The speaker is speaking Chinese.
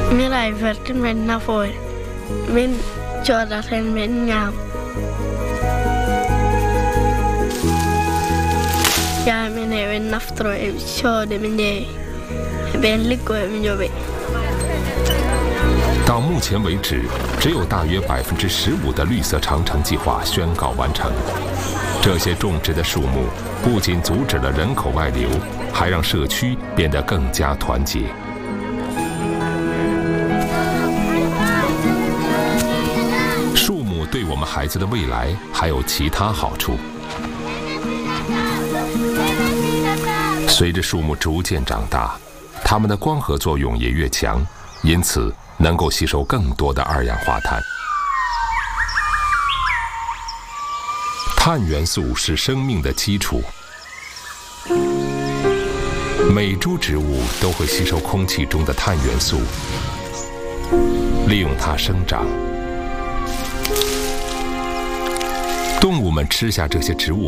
เมื่อไหร่เกิดขึ้นเป็นน้าฝนเป็นจอดแทนเป็นงามยายไม่ได้เป็นนักตรวจชอ的เป็นเย่เป็นลิกวยเป็นโยเบ到目前为止，只有大约15%的绿色长城计划宣告完成。这些种植的树木不仅阻止了人口外流，还让社区变得更加团结。树木对我们孩子的未来还有其他好处。随着树木逐渐长大，它们的光合作用也越强，因此能够吸收更多的二氧化碳。碳元素是生命的基础，每株植物都会吸收空气中的碳元素，利用它生长。动物们吃下这些植物